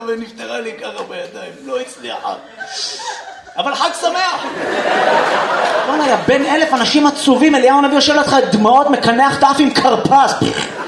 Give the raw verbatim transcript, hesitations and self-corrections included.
ונפטרה לי ככה בידיים, לא הצליחה. אבל חג שמח. בוא נהיה, בין אלף אנשים עצובים, אליהו הנביא יושב לידך דמעות, מקנח את האף עם קרפס.